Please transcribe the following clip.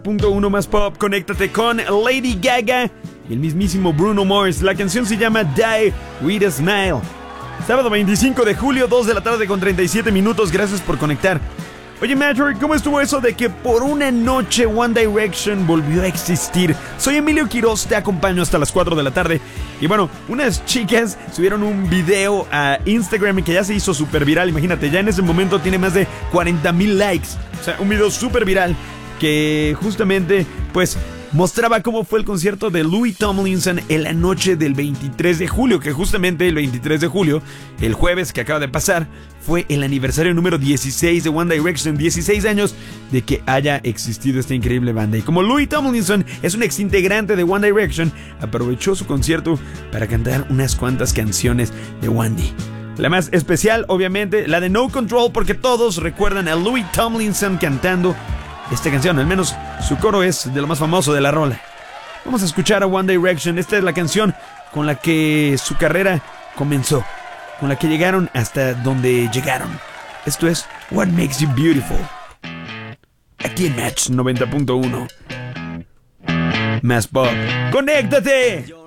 90.1 más pop, conéctate con Lady Gaga y el mismísimo Bruno Mars. La canción se llama Die With a Smile. Sábado 25 de julio, 2 de la tarde con 37 minutos. Gracias por conectar. Oye, Matthew, ¿cómo estuvo eso de que por una noche One Direction volvió a existir? Soy Emilio Quiroz, te acompaño hasta las 4 de la tarde. Y bueno, unas chicas subieron un video a Instagram que ya se hizo súper viral. Imagínate, ya en ese momento tiene más de 40,000 likes. O sea, un video súper viral que justamente, pues, mostraba cómo fue el concierto de Louis Tomlinson en la noche del 23 de julio, que justamente el 23 de julio, el jueves que acaba de pasar, fue el aniversario número 16 de One Direction, 16 años de que haya existido esta increíble banda. Y como Louis Tomlinson es un exintegrante de One Direction, aprovechó su concierto para cantar unas cuantas canciones de Wandy. La más especial, obviamente, la de No Control, porque todos recuerdan a Louis Tomlinson cantando esta canción, al menos su coro es de lo más famoso de la rola. Vamos a escuchar a One Direction. Esta es la canción con la que su carrera comenzó, con la que llegaron hasta donde llegaron. Esto es What Makes You Beautiful, aquí en Match 90.1 más pop. ¡Conéctate!